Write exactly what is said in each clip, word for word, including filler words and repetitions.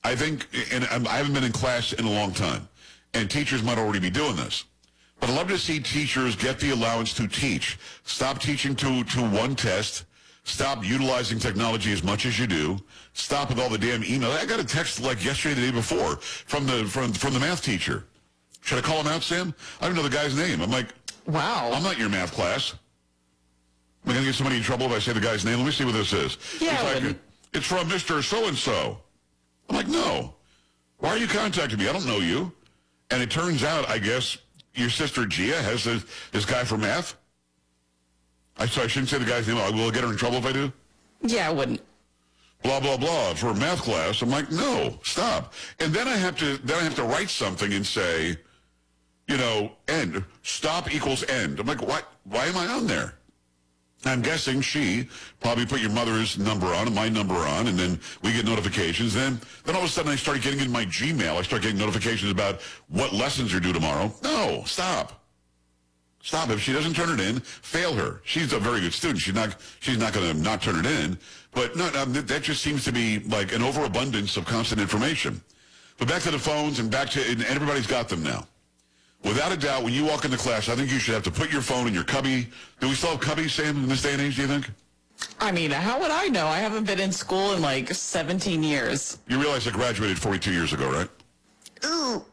I think, and I haven't been in class in a long time, and teachers might already be doing this. But I'd love to see teachers get the allowance to teach. Stop teaching to, to one test. Stop utilizing technology as much as you do. Stop with all the damn email. I got a text like yesterday, the day before, from the from from the math teacher. Should I call him out, Sam? I don't know the guy's name. I'm like, wow. I'm not your math class. Am I going to get somebody in trouble if I say the guy's name? Let me see what this is. Yeah, He's like, it's from Mister So-and-so. I'm like, no. Why are you contacting me? I don't know you. And it turns out, I guess, your sister Gia has this, this guy for math. I, so I shouldn't say the guy's name. Will it get her in trouble if I do? Yeah, I wouldn't. Blah, blah, blah, for a math class. I'm like, no, stop. And then I have to then I have to write something and say, you know, end. Stop equals end. I'm like, what? Why am I on there? I'm guessing she probably put your mother's number on and my number on, and then we get notifications. Then, then all of a sudden I started getting in my Gmail. I start getting notifications about what lessons are due tomorrow. No, stop. Stop. If she doesn't turn it in, fail her. She's a very good student. She's not She's not going to not turn it in. But no, no, that just seems to be like an overabundance of constant information. But back to the phones and back to, and everybody's got them now. Without a doubt, when you walk into class, I think you should have to put your phone in your cubby. Do we still have cubbies, Sam, in this day and age, do you think? I mean, how would I know? I haven't been in school in like seventeen years. You realize I graduated forty-two years ago, right? Ooh.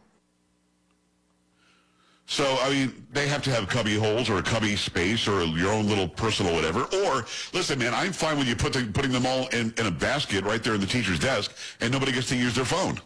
So, I mean, they have to have cubby holes or a cubby space or your own little personal whatever. Or, listen, man, I'm fine with you put the, putting them all in, in a basket right there in the teacher's desk and nobody gets to use their phone.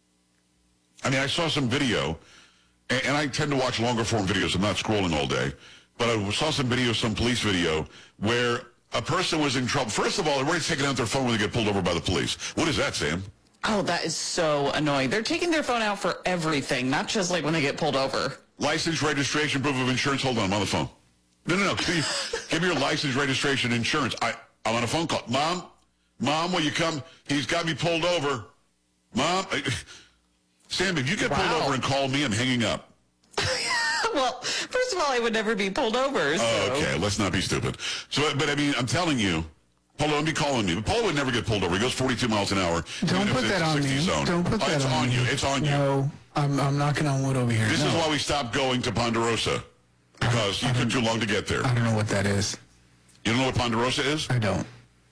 I mean, I saw some video, and, and I tend to watch longer form videos. I'm not scrolling all day. But I saw some video, some police video, where a person was in trouble. First of all, everybody's taking out their phone when they get pulled over by the police. What is that, Sam? Oh, that is so annoying. They're taking their phone out for everything, not just like when they get pulled over. License, registration, proof of insurance. Hold on, I'm on the phone. No, no, no. Give me, give me your license, registration, insurance. I, I'm on a phone call. Mom, Mom, will you come? He's got me pulled over. Mom, I, Sam, if you get Wow. pulled over and call me, I'm hanging up. Well, first of all, I would never be pulled over. So. Oh, okay. Let's not be stupid. So, but I mean, I'm telling you, Polo would be calling me. But Polo would never get pulled over. He goes forty-two miles an hour. Don't put that on me. Zone. Don't put oh, that it's on, on me. you. It's on you. No, I'm, I'm knocking on wood over here. This no. is why we stopped going to Ponderosa. Because you took too long to get there. I don't know what that is. You don't know what Ponderosa is? I don't. What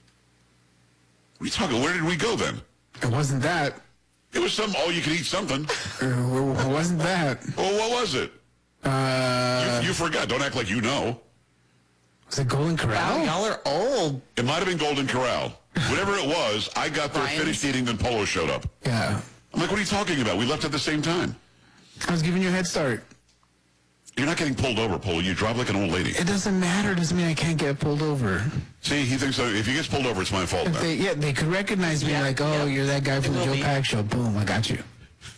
are you talking? Where did we go then? It wasn't that. It was some all-you-can-eat something. Uh, It wasn't that. Well, what was it? Uh, You, you forgot. Don't act like you know. was it Golden Corral? Wow, y'all are old. It might have been Golden Corral. Whatever it was, I got there, Ryan's. finished eating, then Polo showed up. Yeah. I'm like, what are you talking about? We left at the same time. I was giving you a head start. You're not getting pulled over, Polo. You drive like an old lady. It doesn't matter. It doesn't mean I can't get pulled over. See, he thinks that if he gets pulled over, it's my fault If then. they, yeah, they could recognize me Yeah, like, oh, yeah. you're that guy from It the will Joe be. Pack Show. Boom, I got you.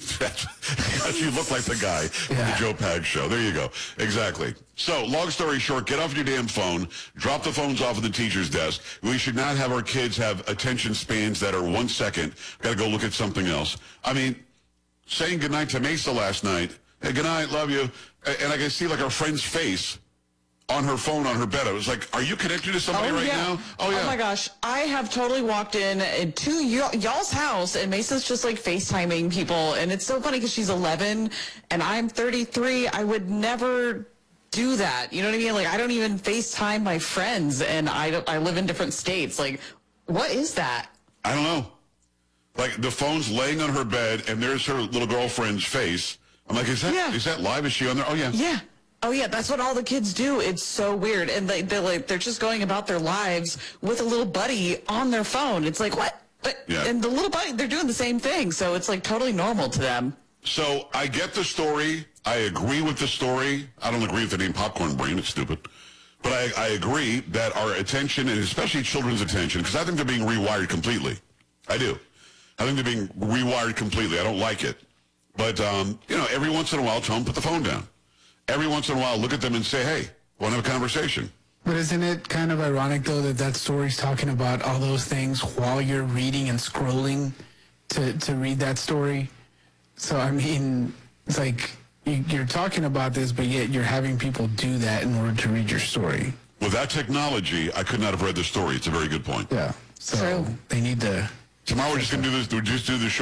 You look like the guy from Yeah. the Joe Pag show. There you go. Exactly. So, long story short, get off your damn phone. Drop the phones off at the teacher's desk. We should not have our kids have attention spans that are one second. Got to go look at something else. I mean, saying goodnight to Mesa last night. Hey, good night, love you. And I can see like our friend's face on her phone on her bed. I was like, are you connected to somebody Oh, right yeah. now? Oh, yeah. Oh, my gosh. I have totally walked in to y- y'all's house, and Mesa's just, like, FaceTiming people. And it's so funny because she's eleven, and I'm thirty-three. I would never do that. You know what I mean? Like, I don't even FaceTime my friends, and I, don't, I live in different states. Like, what is that? I don't know. Like, the phone's laying on her bed, and there's her little girlfriend's face. I'm like, is that Yeah. is that live? Is she on there? Oh, yeah. Yeah. Oh, yeah, that's what all the kids do. It's so weird. And they, they're, like, they're just going about their lives with a little buddy on their phone. It's like, what? But, Yeah. And the little buddy, they're doing the same thing. So it's, like, totally normal to them. So I get the story. I agree with the story. I don't agree with the name Popcorn Brain. It's stupid. But I, I agree that our attention, and especially children's attention, because I think they're being rewired completely. I do. I think they're being rewired completely. I don't like it. But, um, you know, every once in a while, tell them put the phone down. Every once in a while, look at them and say, hey, want to have a conversation? But isn't it kind of ironic, though, that that story's talking about all those things while you're reading and scrolling to, to read that story? So, I mean, it's like you, you're talking about this, but yet you're having people do that in order to read your story. Without technology, I could not have read the story. It's a very good point. Yeah. So True. they need to... Tomorrow we're just going to do this. We'll just do this show.